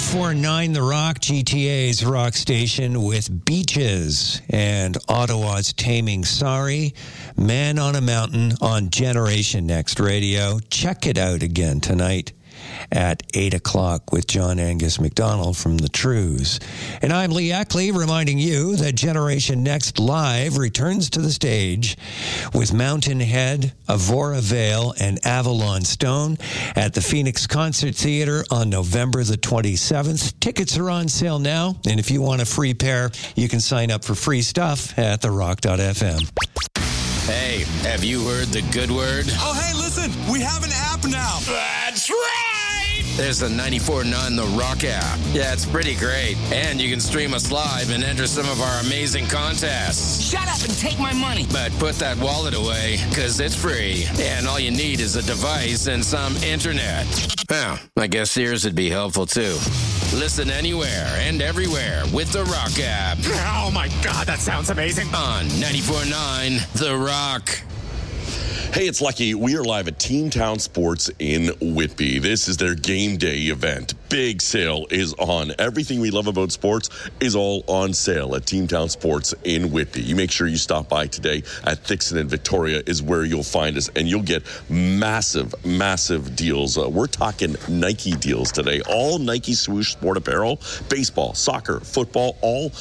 94.9 The Rock, GTA's rock station with Beaches and Ottawa's Taming Sorry, Man on a Mountain on Generation Next Radio. Check it out again tonight at 8 o'clock with John Angus MacDonald from The Trues. And I'm Lee Ackley reminding you that Generation Next Live returns to the stage with Mountain Head, Avora Vale, and Avalon Stone at the Phoenix Concert Theater on November the 27th. Tickets are on sale now, and if you want a free pair, you can sign up for free stuff at therock.fm. Hey, have you heard the good word? Oh, hey, listen, we have an app now. That's right! There's a 94.9 The Rock app. Yeah, it's pretty great. And you can stream us live and enter some of our amazing contests. Shut up and take my money. But put that wallet away, because it's free. And all you need is a device and some internet. Well, I guess Sears would be helpful, too. Listen anywhere and everywhere with The Rock app. Oh, my God, that sounds amazing. On 94.9 The Rock. Hey, it's Lucky. We are live at Team Town Sports in Whitby. This is their game day event. Big sale is on. Everything we love about sports is all on sale at Team Town Sports in Whitby. You make sure you stop by today at Thixon and Victoria is where you'll find us, and you'll get massive, massive deals. We're talking Nike deals today. All Nike swoosh sport apparel, baseball, soccer, football, all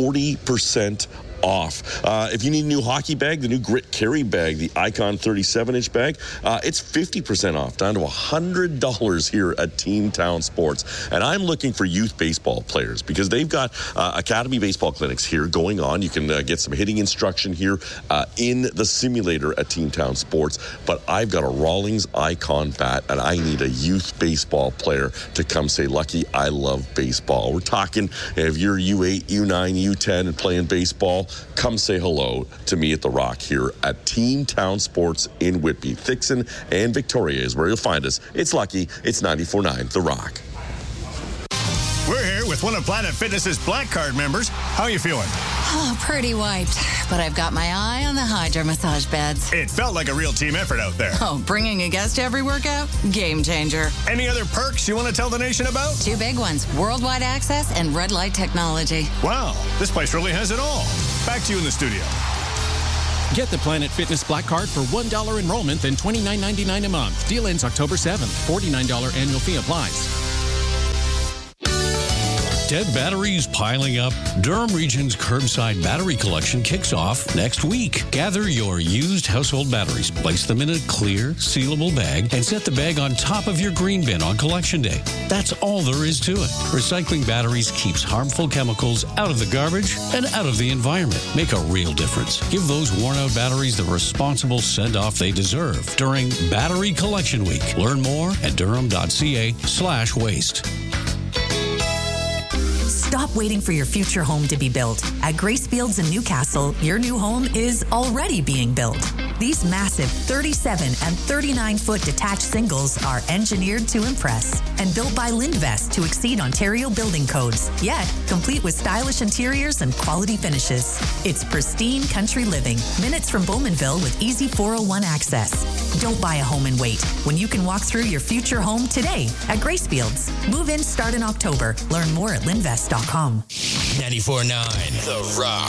40% off. If you need a new hockey bag, the new Grit Carry bag, the Icon 37-inch bag, it's 50% off, down to $100 here at Team Town Sports. And I'm looking for youth baseball players because they've got academy baseball clinics here going on. You can get some hitting instruction here in the simulator at Team Town Sports. But I've got a Rawlings Icon bat, and I need a youth baseball player to come say, Lucky, I love baseball. We're talking, if you're U8, U9, U10 and playing baseball, come say hello to me at The Rock here at Team Town Sports in Whitby. Thixon and Victoria is where you'll find us. It's Lucky. It's 94.9 The Rock. We're here with one of Planet Fitness's Black Card members. How are you feeling? Oh, pretty wiped. But I've got my eye on the Hydra massage beds. It felt like a real team effort out there. Oh, bringing a guest to every workout? Game changer. Any other perks you want to tell the nation about? 2 big ones, worldwide access and red light technology. Wow, this place really has it all. Back to you in the studio. Get the Planet Fitness Black Card for $1 enrollment, then $29.99 a month. Deal ends October 7th. $49 annual fee applies. Dead batteries piling up? Durham Region's curbside battery collection kicks off next week. Gather your used household batteries, place them in a clear, sealable bag, and set the bag on top of your green bin on collection day. That's all there is to it. Recycling batteries keeps harmful chemicals out of the garbage and out of the environment. Make a real difference. Give those worn-out batteries the responsible send-off they deserve during Battery Collection Week. Learn more at durham.ca/waste. Stop waiting for your future home to be built. At Grace Fields in Newcastle, your new home is already being built. These massive 37 and 39-foot detached singles are engineered to impress and built by Lindvest to exceed Ontario building codes, yet complete with stylish interiors and quality finishes. It's pristine country living, minutes from Bowmanville with easy 401 access. Don't buy a home and wait when you can walk through your future home today at Grace Fields. Move-ins start in October. Learn more at Lindvest.com. 94.9 The Rock.